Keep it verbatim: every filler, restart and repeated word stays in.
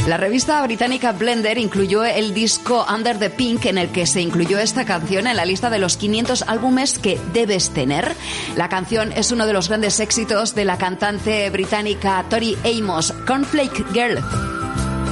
La revista británica Blender incluyó el disco Under the Pink, en el que se incluyó esta canción en la lista de los quinientos álbumes que debes tener. La canción es uno de los grandes éxitos de la cantante británica Tori Amos, Cornflake Girl.